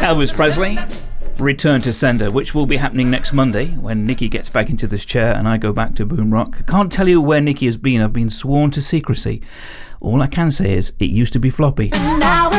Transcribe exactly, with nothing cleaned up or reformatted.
Elvis Presley, Return to Sender, which will be happening next Monday when Nikki gets back into this chair and I go back to Boom Rock. I can't tell you where Nikki has been. I've been sworn to secrecy. All I can say is it used to be floppy.